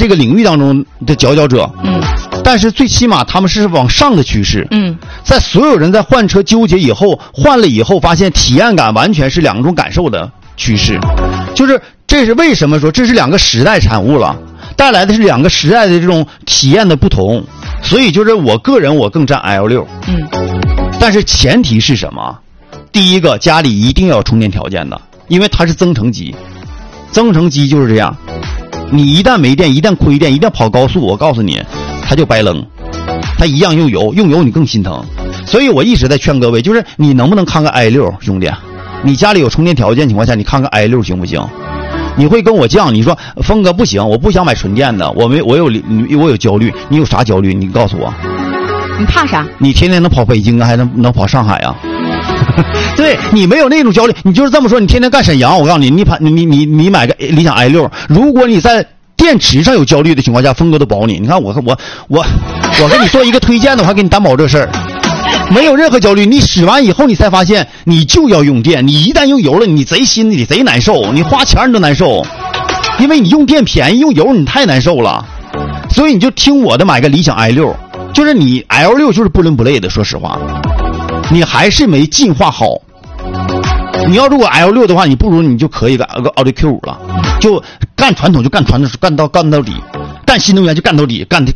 这个领域当中的佼佼者，但是最起码他们是往上的趋势，在所有人在换车纠结以后，换了以后发现体验感完全是两种感受的趋势，就是这是为什么说这是两个时代产物了，带来的是两个时代的这种体验的不同，所以就是我个人我更占 L6，但是前提是什么？第一个，家里一定要有充电条件的，因为它是增程机，增程机就是这样，你一旦没电，一旦亏电，一旦跑高速，我告诉你，它就白扔，它一样用油你更心疼。所以我一直在劝各位，就是你能不能看看 i6， 兄弟，你家里有充电条件情况下，你看看 i6 行不行？你会跟我犟，你说峰哥不行，我不想买纯电的，我有焦虑，你有啥焦虑？你告诉我。 你怕啥？ 你天天能跑北京啊，还能跑上海啊？对，你没有那种焦虑，你就是这么说，你天天干沈阳，我告诉你，你买个理想 i6， 如果你在电池上有焦虑的情况下，峰哥都保你。你看我给你做一个推荐的，我还给你担保这事儿，没有任何焦虑。你使完以后，你才发现你就要用电，你一旦用油了，你贼心里贼难受，你花钱你都难受，因为你用电便宜，用油你太难受了。所以你就听我的，买个理想 i6， 就是你 L6 就是不伦不类的，说实话。你还是没进化好。你要如果 L6 的话，你不如你就可以个奥迪 Q5 了，就干传统就干传统，干到底，干新能源就干到底，干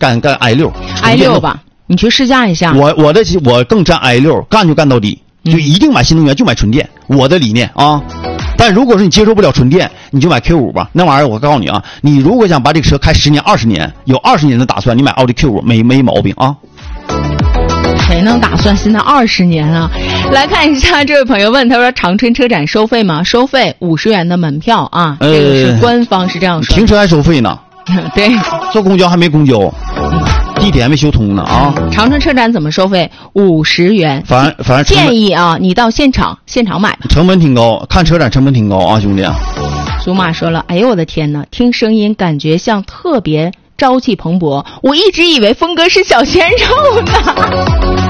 I6 吧，你去试驾一下。 我更占 I6， 干就干到底，就一定买新能源，就买纯电，我的理念啊。但如果说你接受不了纯电，你就买 Q5 吧。那玩意儿我告诉你啊，你如果想把这个车开10年、20年，有20年的打算，你买奥迪 Q5 没毛病啊。 谁能打算现在20年啊？来看一下，这位朋友问，他说长春车展收费吗？收费50元的门票啊，这个是官方是这样说。 停车还收费呢？ 对， 坐公交还没公交，地铁还没修通呢啊！ 长春车展怎么收费？50元。反正建议啊，你到现场买吧。 成本挺高，看车展成本挺高啊，兄弟。 祖玛说了，哎呦我的天哪，听声音感觉像特别朝气蓬勃，我一直以为峰哥是小鲜肉呢。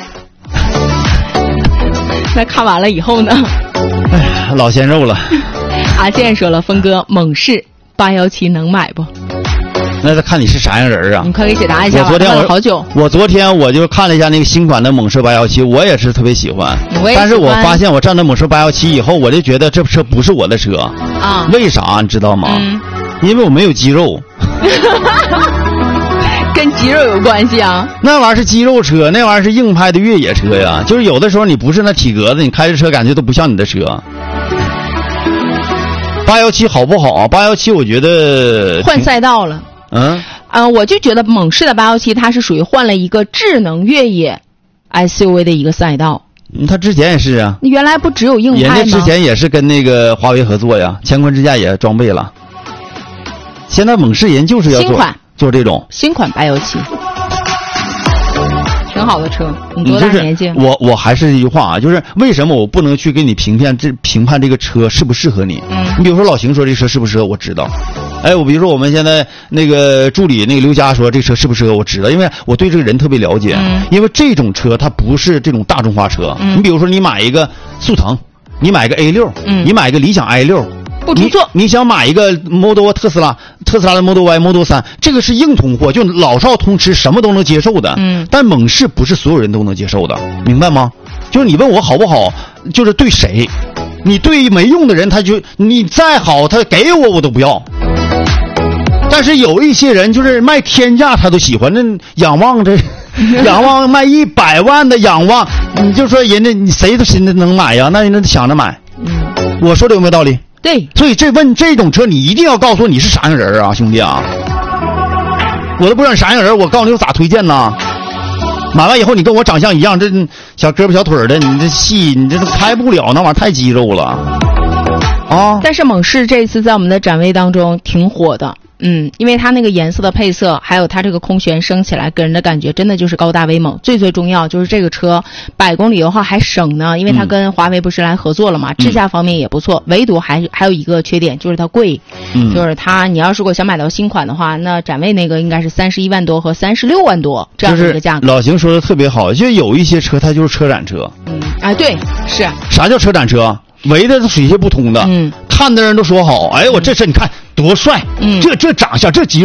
那看完了以后呢？ 哎呀，老鲜肉了。 阿健说了，峰哥猛士817能买不？ 那得看你是啥样人啊！ 你快给解答一下吧。 我昨天我就看了一下那个新款的猛士817，我也是特别喜欢。但是我发现我站到猛士817以后，我就觉得这车不是我的车啊。为啥你知道吗？因为我没有肌肉。 跟肌肉有关系啊？ 那玩意儿是肌肉车，那玩意儿是硬派的越野车呀。就是有的时候你不是那体格子，你开着车感觉都不像你的车。817好不好啊？817我觉得换赛道了。我就觉得猛士的817它是属于换了一个智能越野 SUV 的一个赛道。 它之前也是啊。 原来不只有硬派吗？ 人家之前也是跟那个华为合作呀，乾坤支架也装备了。现在猛士人就是要做这种新款817，挺好的车。你多大年纪？ 我还是一句话啊，就是为什么我不能去给你评判这个车适不适合你？你比如说老邢说这车适不适合，我知道。我比如说我们现在那个助理那个刘佳说这车适不适合，我知道，因为我对这个人特别了解。因为这种车它不是这种大众化车。你比如说你买一个速腾，你买个 A6，你买个理想 i6。 不出错。 你想买一个 Model 特斯拉的 Model Y、Model 3，这个是硬通货，就老少通吃，什么都能接受的。但猛士不是所有人都能接受的，明白吗？就是你问我好不好，就是对谁，你对没用的人，你再好，他给我都不要。但是有一些人就是卖天价他都喜欢，那仰望卖100万的仰望，你就说人家你谁都心里能买呀？那人家想着买。我说的有没有道理？ 对， 所以这种车你一定要告诉我你是啥样人啊，兄弟啊！我都不知道你啥样人，我告诉你我咋推荐呢？买完以后你跟我长相一样，这小胳膊小腿的，你这戏你这都开不了，那玩意儿太肌肉了啊！但是猛士这次在我们的展位当中挺火的。因为它那个颜色的配色，还有它这个空悬升起来，给人的感觉真的就是高大威猛。最重要就是这个车100公里油耗还省呢，因为它跟华为不是来合作了嘛，智驾方面也不错。唯独还有一个缺点就是它贵，就是它你要如果想买到新款的话，那展位那个应该是31万多和36万多这样的一个价格。 老邢说的特别好，就有一些车它就是车展车。 对，是。 啥叫车展车？围的是水泄不通的。看的人都说好，哎，我这车你看多帅，这长相，这肌肉。